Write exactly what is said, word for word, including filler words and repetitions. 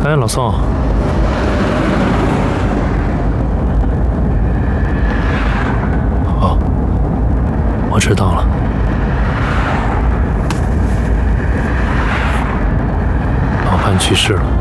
哎，老宋。哦，我知道了。老潘去世了。